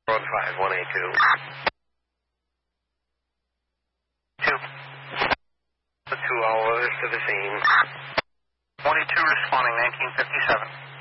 15182. 2. The 2 all others to the scene. 22 responding, 1957.